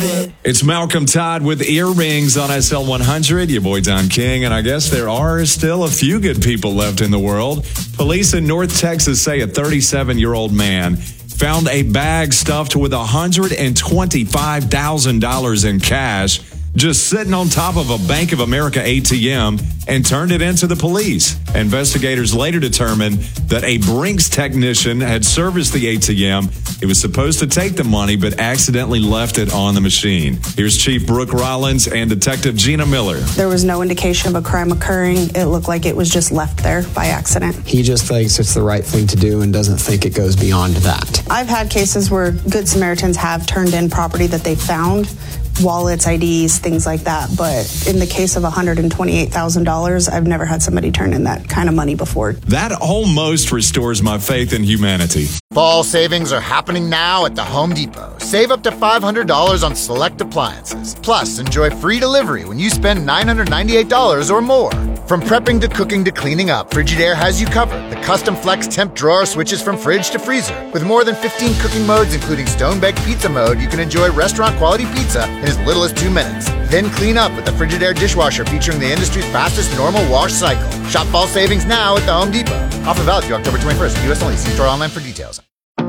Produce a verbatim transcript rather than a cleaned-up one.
it. It's Malcolm Todd with Earrings on S L one hundred. Your boy Don King, and I guess there are still a few good people left in the world. Police in North Texas say a thirty-seven-year-old man found a bag stuffed with one hundred twenty-five thousand dollars in cash just sitting on top of a Bank of America A T M and turned it into the police. Investigators later determined that a Brinks technician had serviced the A T M. He was supposed to take the money, but accidentally left it on the machine. Here's Chief Brooke Rollins and Detective Gina Miller. There was no indication of a crime occurring. It looked like it was just left there by accident. He just thinks it's the right thing to do and doesn't think it goes beyond that. I've had cases where Good Samaritans have turned in property that they found, wallets, I Ds, things like that. But in the case of one hundred twenty-eight thousand dollars, I've never had somebody turn in that kind of money before. That almost restores my faith in humanity. Fall savings are happening now at the Home Depot. Save up to five hundred dollars on select appliances. Plus, enjoy free delivery when you spend nine hundred ninety-eight dollars or more. From prepping to cooking to cleaning up, Frigidaire has you covered. The custom flex temp drawer switches from fridge to freezer. With more than fifteen cooking modes, including stone-baked pizza mode, you can enjoy restaurant-quality pizza in as little as two minutes. Then clean up with the Frigidaire dishwasher featuring the industry's fastest normal wash cycle. Shop fall savings now at the Home Depot. Offer valid through October twenty-first. U S only. See store online for details.